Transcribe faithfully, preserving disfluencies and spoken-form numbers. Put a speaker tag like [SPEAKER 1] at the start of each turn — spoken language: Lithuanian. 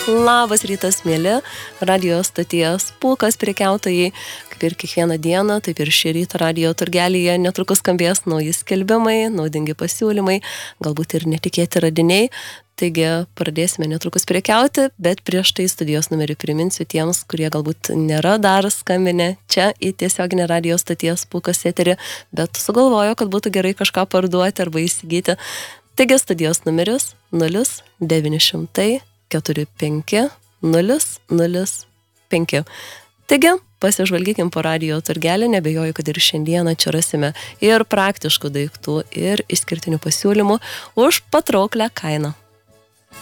[SPEAKER 1] Labas rytas, mėly radio stoties Pulkas prekiautojai. Kaip ir kiekvieną dieną, taip ir šį rytą radio turgelyje netrukus skambės nauji skelbimai, naudingi pasiūlymai, galbūt ir netikėti radiniai. Taigi pradėsime netrukus prekiauti, bet prieš tai studijos numerį priminsiu tiems, kurie galbūt nėra dar skambinę čia į tiesioginę radio stoties Pulkas eterį, bet sugalvojo, kad būtų gerai kažką parduoti arba įsigyti. Taigi studijos numeris nulis devyni šimtai keturi penki nulis nulis penki. Taigi, pasižvalgykim po radio turgelį, nebejoju, kad ir šiandieną čia rasime ir praktiškų daiktų, ir išskirtinių pasiūlymų už patrauklią kainą.